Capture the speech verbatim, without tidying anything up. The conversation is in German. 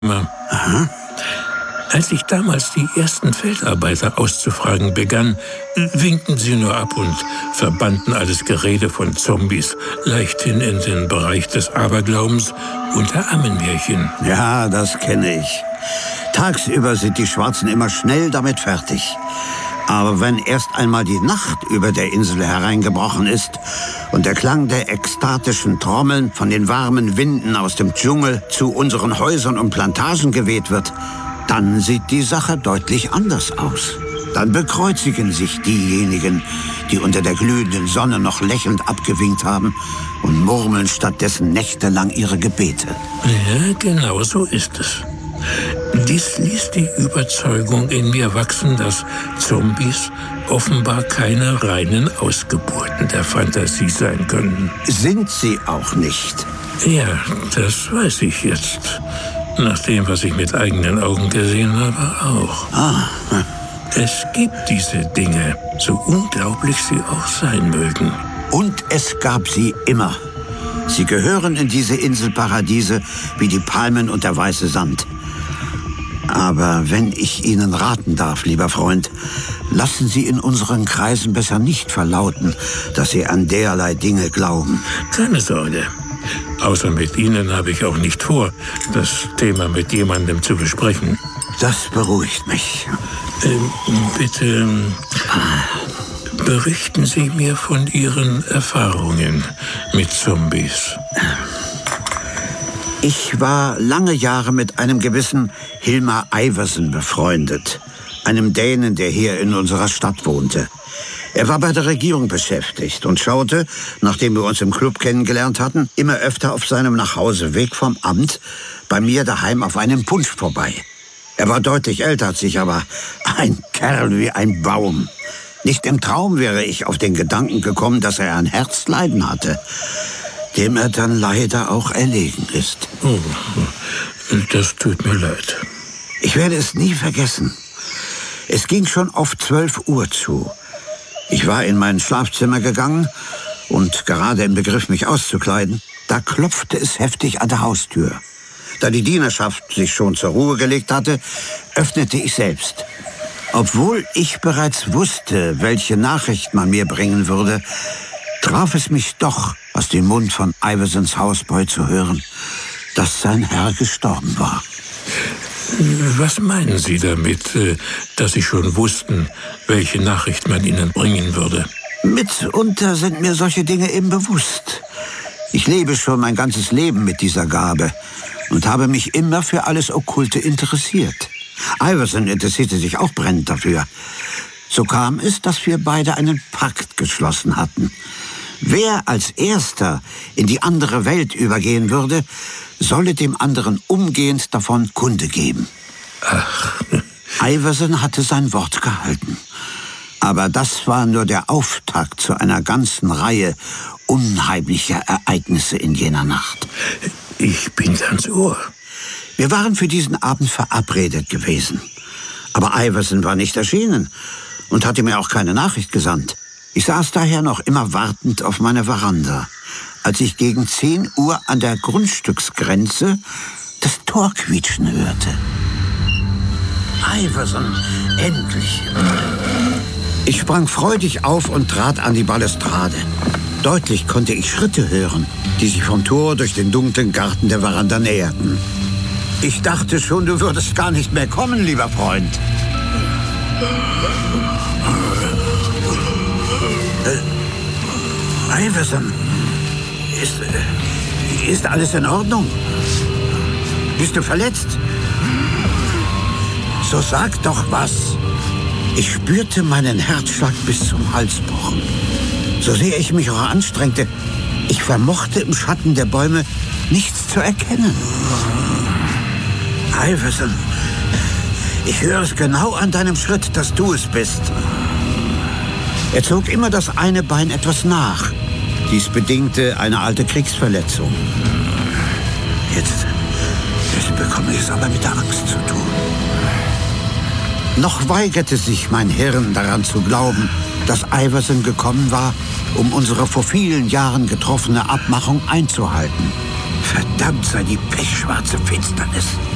Aha. Als ich damals die ersten Feldarbeiter auszufragen begann, winkten sie nur ab und verbannten alles Gerede von Zombies leichthin in den Bereich des Aberglaubens unter Ammenmärchen. Ja, das kenne ich. Tagsüber sind die Schwarzen immer schnell damit fertig. Aber wenn erst einmal die Nacht über der Insel hereingebrochen ist und der Klang der ekstatischen Trommeln von den warmen Winden aus dem Dschungel zu unseren Häusern und Plantagen geweht wird, dann sieht die Sache deutlich anders aus. Dann bekreuzigen sich diejenigen, die unter der glühenden Sonne noch lächelnd abgewinkt haben und murmeln stattdessen nächtelang ihre Gebete. Ja, genau so ist es. Dies ließ die Überzeugung in mir wachsen, dass Zombies offenbar keine reinen Ausgeburten der Fantasie sein können. Sind sie auch nicht? Ja, das weiß ich jetzt. Nach dem, was ich mit eigenen Augen gesehen habe, auch. Ah. Es gibt diese Dinge, so unglaublich sie auch sein mögen. Und es gab sie immer. Sie gehören in diese Inselparadiese wie die Palmen und der weiße Sand. Aber wenn ich Ihnen raten darf, lieber Freund, lassen Sie in unseren Kreisen besser nicht verlauten, dass Sie an derlei Dinge glauben. Keine Sorge. Außer mit Ihnen habe ich auch nicht vor, das Thema mit jemandem zu besprechen. Das beruhigt mich. Ähm, bitte berichten Sie mir von Ihren Erfahrungen mit Zombies. Ich war lange Jahre mit einem gewissen Hilmar Iversen befreundet, einem Dänen, der hier in unserer Stadt wohnte. Er war bei der Regierung beschäftigt und schaute, nachdem wir uns im Club kennengelernt hatten, immer öfter auf seinem Nachhauseweg vom Amt bei mir daheim auf einem Punsch vorbei. Er war deutlich älter als ich, aber ein Kerl wie ein Baum. Nicht im Traum wäre ich auf den Gedanken gekommen, dass er ein Herzleiden hatte, dem er dann leider auch erlegen ist. Oh, das tut mir leid. Ich werde es nie vergessen. Es ging schon auf zwölf Uhr zu. Ich war in mein Schlafzimmer gegangen und gerade im Begriff, mich auszukleiden. Da klopfte es heftig an der Haustür. Da die Dienerschaft sich schon zur Ruhe gelegt hatte, öffnete ich selbst. Obwohl ich bereits wusste, welche Nachricht man mir bringen würde, traf es mich doch, aus dem Mund von Iversens Hausboy zu hören, dass sein Herr gestorben war. Was meinen Sie damit, dass Sie schon wussten, welche Nachricht man Ihnen bringen würde? Mitunter sind mir solche Dinge eben bewusst. Ich lebe schon mein ganzes Leben mit dieser Gabe und habe mich immer für alles Okkulte interessiert. Iversen interessierte sich auch brennend dafür. So kam es, dass wir beide einen Pakt geschlossen hatten. Wer als Erster in die andere Welt übergehen würde, solle dem anderen umgehend davon Kunde geben. Ach. Iversen hatte sein Wort gehalten. Aber das war nur der Auftakt zu einer ganzen Reihe unheimlicher Ereignisse in jener Nacht. Ich bin ganz Ohr. Wir waren für diesen Abend verabredet gewesen. Aber Iversen war nicht erschienen und hatte mir auch keine Nachricht gesandt. Ich saß daher noch immer wartend auf meiner Veranda, als ich gegen zehn Uhr an der Grundstücksgrenze das Tor quietschen hörte. Iversen, endlich! Ich sprang freudig auf und trat an die Balustrade. Deutlich konnte ich Schritte hören, die sich vom Tor durch den dunklen Garten der Veranda näherten. Ich dachte schon, du würdest gar nicht mehr kommen, lieber Freund. Äh, Iversen, ist, ist alles in Ordnung? Bist du verletzt? So sag doch was. Ich spürte meinen Herzschlag bis zum Hals pochen. So sehr ich mich auch anstrengte, ich vermochte im Schatten der Bäume nichts zu erkennen. Iversen, ich höre es genau an deinem Schritt, dass du es bist. Er zog immer das eine Bein etwas nach. Dies bedingte eine alte Kriegsverletzung. Jetzt, jetzt bekomme ich es aber mit der Angst zu tun. Noch weigerte sich mein Hirn daran zu glauben, dass Iversen gekommen war, um unsere vor vielen Jahren getroffene Abmachung einzuhalten. Verdammt sei die pechschwarze Finsternis.